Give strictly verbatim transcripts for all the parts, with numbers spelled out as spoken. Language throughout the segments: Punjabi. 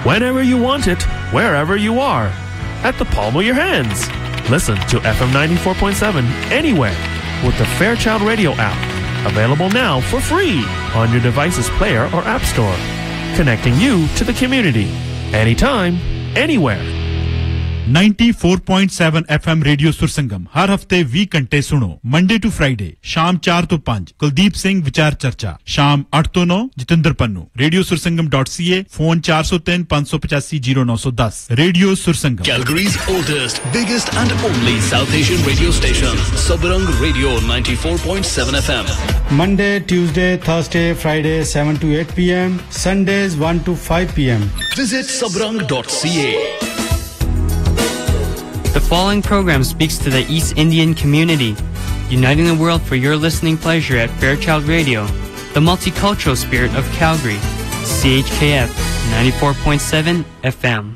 whenever you want it, wherever you are, at the palm of your hands. Listen to F M ninety-four point seven anywhere with the Fairchild Radio app. Available now for free on your device's player or app store. Connecting you to the community. Anytime, anywhere. ninety-four point seven F M radio Sursangam हर हफ्ते बीस घंटे सुनो मंडे टू फ्राइडे शाम चार तो पाँच कुलदीप सिंह विचार चर्चा शाम आठ तो नौ Jitendra Pannu radio Sursangam dot C ए फोन चार सौ तीन पाँच सौ पचासी जीरो नौ सौ दस radio Sursangam Calgary's oldest biggest and only South Asian radio station Sabrang Radio ninety-four point seven F M Monday Tuesday Thursday Friday seven to eight p m Sundays one to five p m Visit sabrang dot c a. The following program speaks to the East Indian community, uniting the world for your listening pleasure at Fairchild Radio, the multicultural spirit of Calgary, C H K F ninety-four point seven F M.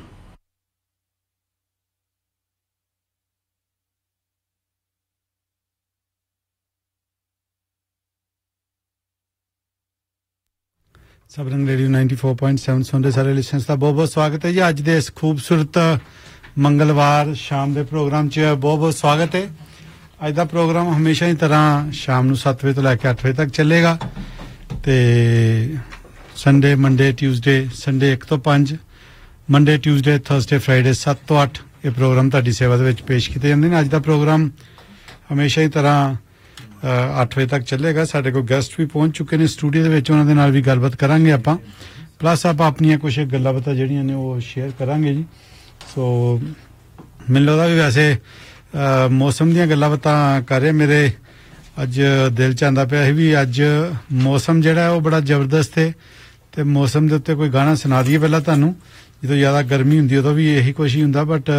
Sabrang radio ninety-four point seven ਸੁਣ ਰਹੇ ਸਾਰੇ ਲਿਸਨਰਸ ਦਾ ਬਹੁਤ ਬਹੁਤ ਸਵਾਗਤ ਹੈ ਜੀ ਅੱਜ ਦੇ ਇਸ ਖੂਬਸੂਰਤ ਮੰਗਲਵਾਰ ਸ਼ਾਮ ਦੇ ਪ੍ਰੋਗਰਾਮ 'ਚ ਬਹੁਤ ਬਹੁਤ ਸਵਾਗਤ ਹੈ ਅੱਜ ਦਾ ਪ੍ਰੋਗਰਾਮ ਹਮੇਸ਼ਾ ਹੀ ਤਰ੍ਹਾਂ ਸ਼ਾਮ ਨੂੰ ਸੱਤ ਵਜੇ ਤੋਂ ਲੈ ਕੇ ਅੱਠ ਵਜੇ ਤੱਕ ਚੱਲੇਗਾ ਤੇ ਸੰਡੇ ਮੰਡੇ ਟਿਊਜ਼ਡੇ ਸੰਡੇ ਇੱਕ ਤੋਂ ਪੰਜ ਮੰਡੇ ਟਿਊਜ਼ਡੇ ਥਰਸਡੇ ਫਰਾਈਡੇ ਸੱਤ ਤੋਂ ਅੱਠ ਇਹ ਪ੍ਰੋਗਰਾਮ ਤੁਹਾਡੀ ਸੇਵਾ ਦੇ ਵਿੱਚ ਪੇਸ਼ ਕੀਤੇ ਜਾਂਦੇ ਨੇ ਅੱਜ ਦਾ ਪ੍ਰੋਗਰਾਮ ਹਮੇਸ਼ਾ ਹੀ ਤਰ੍ਹਾਂ ਅੱਠ ਵਜੇ ਤੱਕ ਚੱਲੇਗਾ ਸਾਡੇ ਕੋਲ ਗੈਸਟ ਵੀ ਪਹੁੰਚ ਚੁੱਕੇ ਨੇ ਸਟੂਡੀਓ ਦੇ ਵਿੱਚ ਉਹਨਾਂ ਦੇ ਨਾਲ ਵੀ ਗੱਲਬਾਤ ਕਰਾਂਗੇ ਆਪਾਂ ਪਲੱਸ ਆਪਾਂ ਆਪਣੀਆਂ ਕੁਝ ਗੱਲਾਂ ਬਾਤਾਂ ਜਿਹੜੀਆਂ ਨੇ ਉਹ ਸ਼ੇਅਰ ਕਰਾਂਗੇ ਜੀ ਸੋ ਮੈਨੂੰ ਲੱਗਦਾ ਵੀ ਵੈਸੇ ਮੌਸਮ ਦੀਆਂ ਗੱਲਾਂ ਬਾਤਾਂ ਕਰ ਰਹੇ ਮੇਰੇ ਅੱਜ ਦਿਲ ਚ ਆਂਦਾ ਪਿਆ ਸੀ ਵੀ ਅੱਜ ਮੌਸਮ ਜਿਹੜਾ ਉਹ ਬੜਾ ਜ਼ਬਰਦਸਤ ਹੈ ਤੇ ਮੌਸਮ ਦੇ ਉੱਤੇ ਕੋਈ ਗਾਣਾ ਸੁਣਾ ਦਈਏ ਪਹਿਲਾਂ ਤੁਹਾਨੂੰ ਜਦੋਂ ਜ਼ਿਆਦਾ ਗਰਮੀ ਹੁੰਦੀ ਉਦੋਂ ਵੀ ਇਹੀ ਕੁਛ ਹੀ ਹੁੰਦਾ ਬਟ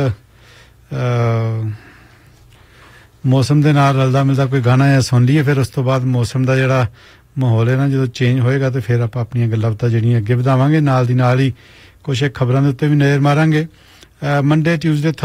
ਮੌਸਮ ਦੇ ਨਾਲ ਰਲਦਾ ਮਿਲਦਾ ਕੋਈ ਗਾਣਾ ਜਾਂ ਸੁਣ ਲਈਏ ਫਿਰ ਉਸ ਤੋਂ ਬਾਅਦ ਮੌਸਮ ਦਾ ਜਿਹੜਾ ਮਾਹੌਲ ਹੈ ਨਾ ਜਦੋਂ ਚੇਂਜ ਹੋਏਗਾ ਤੇ ਫਿਰ ਆਪਾਂ ਆਪਣੀਆਂ ਗੱਲਾਂ ਬਾਤਾਂ ਜਿਹੜੀਆਂ ਅੱਗੇ ਵਧਾਵਾਂਗੇ ਨਾਲ ਦੀ ਨਾਲ ਹੀ ਕੁਛ ਖਬਰਾਂ ਦੇ ਉੱਤੇ ਵੀ ਨਜ਼ਰ ਮਾਰਾਂਗੇ ਮੰਡੇ ਟਿਊਜ਼ਡੇ